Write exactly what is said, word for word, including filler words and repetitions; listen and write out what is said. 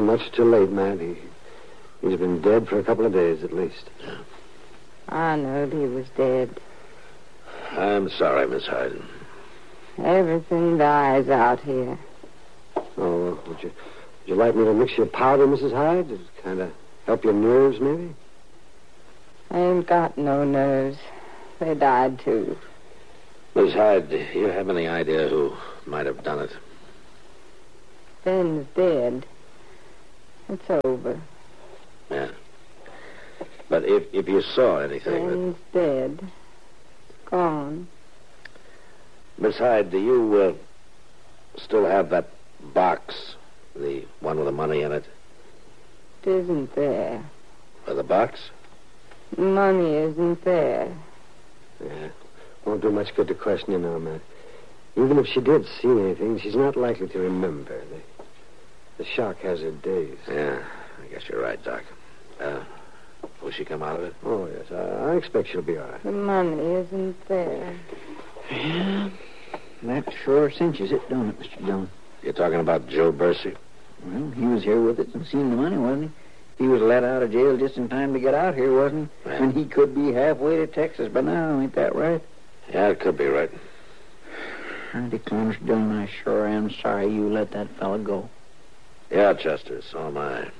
much too late, Matt. He, he's been dead for a couple of days at least. I knowed he was dead. I'm sorry, Miss Hyde. Everything dies out here. Oh, well, would you, would you like me to mix you a powder, Missus Hyde? To kind of help your nerves, maybe? I ain't got no nerves. They died, too. Miss Hyde, do you have any idea who might have done it? Ben's dead. It's over. Yeah. But if if you saw anything... Ben's that... dead. Gone. Miss Hyde, do you uh, still have that box? The one with the money in it? It isn't there. Or the box? Money isn't there. Yeah. Won't do much good to question you now, Matt. Even if she did see anything, she's not likely to remember. The, the shock has her days. Yeah, I guess you're right, Doc. Uh, will she come out of it? Oh, yes. I, I expect she'll be all right. The money isn't there. Yeah, that sure cinches it, don't it, Mister Dillon? You're talking about Joe Bercy? Well, he was here with it and seen the money, wasn't he? He was let out of jail just in time to get out here, wasn't he? Right. When he could be halfway to Texas by now, ain't that right? Yeah, it could be right. I declare, Mister Dillon, I sure am sorry you let that fella go. Yeah, Chester, so am I.